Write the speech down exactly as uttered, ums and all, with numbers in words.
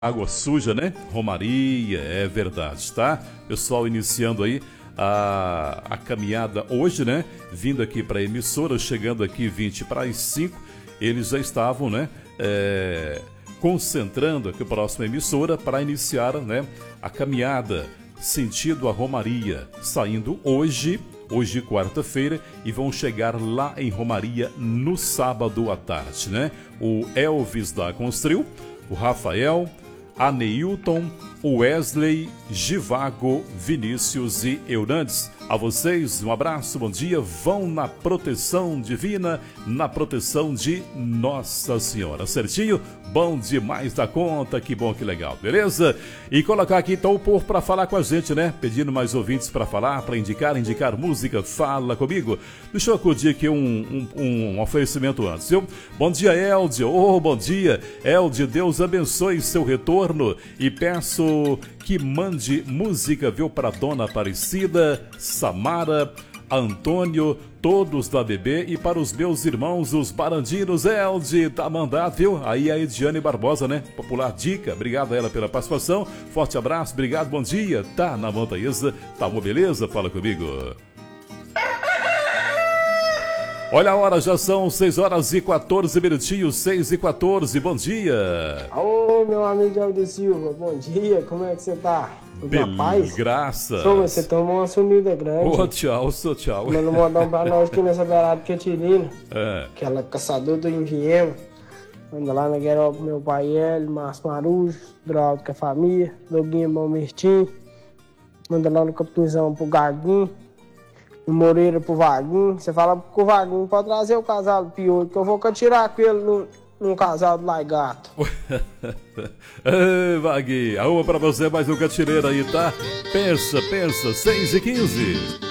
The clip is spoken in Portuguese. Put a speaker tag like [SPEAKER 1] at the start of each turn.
[SPEAKER 1] Água suja, né? Romaria, é verdade, tá? Pessoal iniciando aí a, a caminhada hoje, né? Vindo aqui para a emissora, chegando aqui vinte para as cinco, eles já estavam, né? É, concentrando aqui a próxima emissora para iniciar, né? A caminhada sentido a Romaria, saindo hoje, hoje quarta-feira, e vão chegar lá em Romaria no sábado à tarde, né? O Elvis da Construil, o Rafael, a Neilton, o Wesley, Givago, Vinícius e Eurandes. A vocês, um abraço, bom dia. Vão na proteção divina, na proteção de Nossa Senhora. Certinho? Bom demais da conta, que bom, que legal, beleza? E colocar aqui então o povo para falar com a gente, né? Pedindo mais ouvintes para falar, para indicar, indicar música, fala comigo. Deixa eu acudir aqui um, um, um oferecimento antes, viu? Bom dia, Elde. Oh, bom dia, Elde. Deus abençoe seu retorno e peço que mande música, viu, para Dona Aparecida, Samara, Antônio, todos da Bebê e para os meus irmãos, os barandinos. Elde, tá mandado, viu? Aí a Ediane Barbosa, né? Popular dica, obrigado a ela pela participação. Forte abraço, obrigado, bom dia. Tá na montanhesa, tá uma beleza? Fala comigo. Olha a hora, já são seis horas e quatorze minutinhos, seis e quatorze, bom dia.
[SPEAKER 2] Ô, meu amigo Aldo Silva, bom dia, como é que você tá?
[SPEAKER 1] Tudo paz? Graças.
[SPEAKER 2] Sô, você tomou uma sumida grande.
[SPEAKER 1] Ô, tchau, sou tchau.
[SPEAKER 2] Manda um modão pra nós aqui nessa beirada que eu tirei,
[SPEAKER 1] é.
[SPEAKER 2] Aquela caçador do Enviema. Manda lá na Gueroba pro meu pai, Hélio, Márcio Marujo, Drauzio com a família, Doguinha Balmertim. Manda lá no Capitãozão pro Gaguinho. No Moreira pro Vaguinho, você fala pro Vaguinho pode trazer o casal do Piolho, que eu vou tirar com ele num, num casal do Laigato.
[SPEAKER 1] Ei, Vaguinho, arruma pra você mais um catireiro aí, tá? Pensa, pensa, seis e quinze.